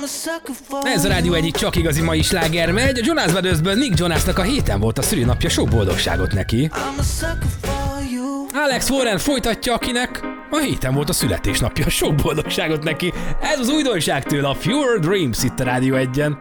Ez a Rádió egyik csak igazi mai sláger megy. A Jonas Brothersből Nick Jonasnak a héten volt a szülinapja, sok boldogságot neki. Alex Warren folytatja, akinek a héten volt a születésnapja, sok boldogságot neki. Ez az újdonság tőle, a Pure Dreams itt a Rádió 1-en.